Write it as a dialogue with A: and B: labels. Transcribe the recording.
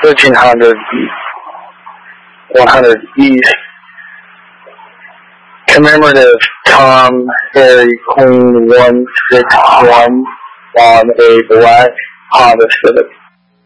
A: 1300 100 East. Commemorative Tom Harry Queen 161 on a black Honda Civic.